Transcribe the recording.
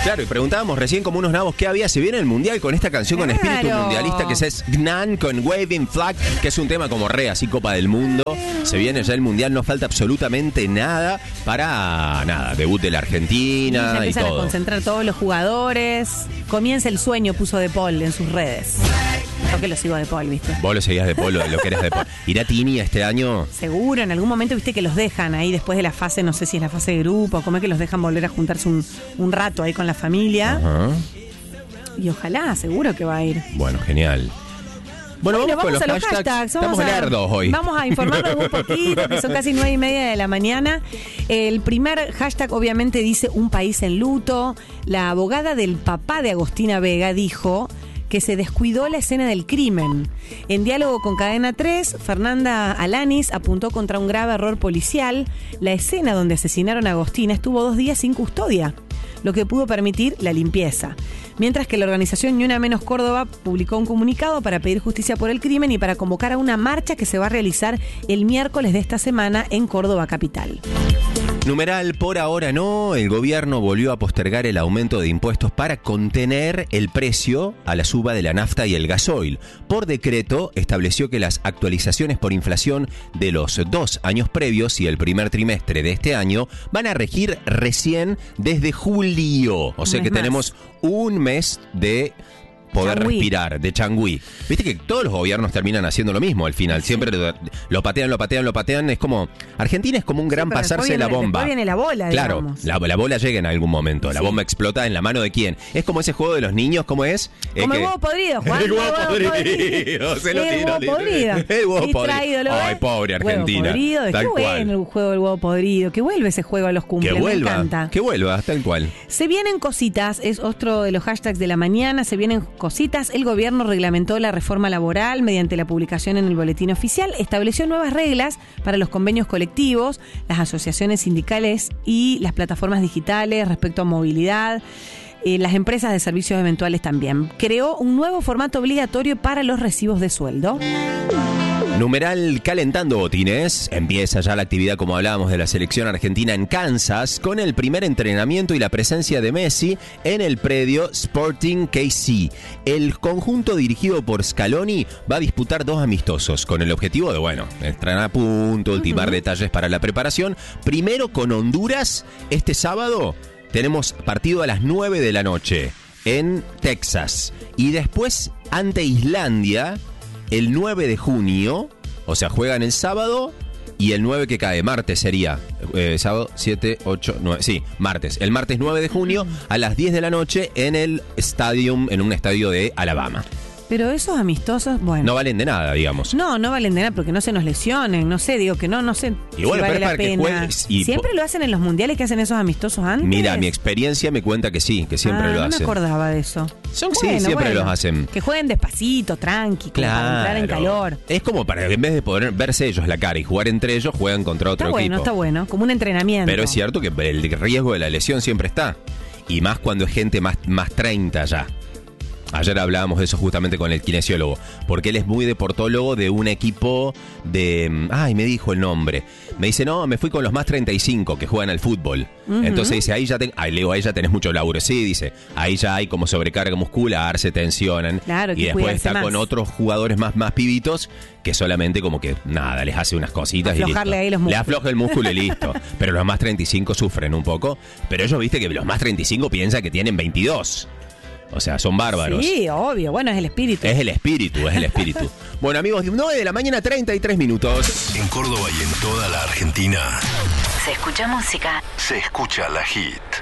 Claro, y preguntábamos recién como unos nabos qué había. Se viene el mundial con esta canción con espíritu mundialista que es Gnan con Waving Flag, que es un tema como re así Copa del Mundo. Se viene ya el mundial, no falta absolutamente nada para nada. Debut de la Argentina ya y empiezan todo. a concentrar todos los jugadores. Comienza el sueño, puso De Paul en sus redes. Yo que lo sigo De Paul, ¿viste? Vos lo seguías de Polo, lo que eras de Polo. ¿Irá Tini este año? Seguro, en algún momento viste que los dejan ahí después de la fase, no sé si es la fase de grupo, como es que los dejan volver a juntarse un rato ahí con la familia. Ajá. Y ojalá, seguro que va a ir. Bueno, genial. Bueno, vamos a con los hashtags. Estamos lerdos hoy. Vamos a informarnos un poquito, que son casi 9:30 de la mañana. El primer hashtag obviamente dice un país en luto. La abogada del papá de Agostina Vega dijo que se descuidó la escena del crimen. En diálogo con Cadena 3, Fernanda Alanis apuntó contra un grave error policial. La escena donde asesinaron a Agostina estuvo 2 días sin custodia, lo que pudo permitir la limpieza. Mientras que la organización Ni Una Menos Córdoba publicó un comunicado para pedir justicia por el crimen y para convocar a una marcha que se va a realizar el miércoles de esta semana en Córdoba capital. Numeral, por ahora no, el gobierno volvió a postergar el aumento de impuestos para contener el precio a la suba de la nafta y el gasoil. Por decreto, estableció que las actualizaciones por inflación de los 2 años previos y el primer trimestre de este año van a regir recién desde julio. O sea que tenemos un mes de poder respirar, de changüí. Viste que todos los gobiernos terminan haciendo lo mismo al final. Siempre lo patean. Es como, Argentina es como un gran pasarse de la bomba. Después viene la bola, claro, digamos. la bola llega en algún momento. La bomba explota en la mano de quién. Es como ese juego de los niños, ¿cómo es? Como el huevo podrido, Juan. El huevo podrido. Se lo tiro. El huevo podrido. Ay, pobre Argentina. Qué bueno el juego del huevo podrido. Que vuelve ese juego a los cumpleaños. Me encanta. Que vuelva, tal cual. Se vienen cositas, es otro de los hashtags de la mañana. Se vienen cositas. El gobierno reglamentó la reforma laboral mediante la publicación en el boletín oficial, estableció nuevas reglas para los convenios colectivos, las asociaciones sindicales y las plataformas digitales respecto a movilidad. Las empresas de servicios eventuales también. Creó un nuevo formato obligatorio para los recibos de sueldo. Numeral calentando botines. Empieza ya la actividad, como hablábamos, de la selección argentina en Kansas, con el primer entrenamiento y la presencia de Messi en el predio Sporting KC. El conjunto dirigido por Scaloni va a disputar 2 amistosos, con el objetivo de, estar a punto, ultimar detalles para la preparación. Primero con Honduras, este sábado tenemos partido a las 9 de la noche en Texas. Y después ante Islandia, el 9 de junio, o sea, juegan el sábado y el 9 que cae, martes sería, sábado 7, 8, 9, sí, martes. El martes 9 de junio a las 10 de la noche en el stadium, en un estadio de Alabama. Pero esos amistosos, no valen de nada, digamos. No valen de nada porque no se nos lesionen, no sé, digo que no sé y bueno, si vale pero la pena. Juegues y ¿Siempre lo hacen en los mundiales que hacen esos amistosos antes? Mira, mi experiencia me cuenta que sí, que siempre lo hacen. No me acordaba de eso. Siempre los hacen. Que jueguen despacito, tranqui, para entrar en calor. Es como para, en vez de poder verse ellos la cara y jugar entre ellos, juegan contra otro equipo. Está bueno, como un entrenamiento. Pero es cierto que el riesgo de la lesión siempre está. Y más cuando es gente más 30 ya. Ayer hablábamos de eso justamente con el kinesiólogo, porque él es muy deportólogo de un equipo de... me dijo el nombre. Me dice, no, me fui con los más 35 que juegan al fútbol. Entonces dice, ahí ya ahí ya tenés mucho laburo. Sí, dice, ahí ya hay como sobrecarga muscular, se tensionan. Claro, y después está más con otros jugadores más pibitos que solamente como que, nada, les hace unas cositas aflojarle y listo. Ahí los músculos. Le afloja el músculo y listo. Pero los más 35 sufren un poco. Pero ellos, viste que los más 35 piensan que tienen 22. O sea, son bárbaros. Sí, obvio. Bueno, es el espíritu. Es el espíritu. Bueno, amigos, 9 de la mañana, 33 minutos. En Córdoba y en toda la Argentina. Se escucha música. Se escucha la hit.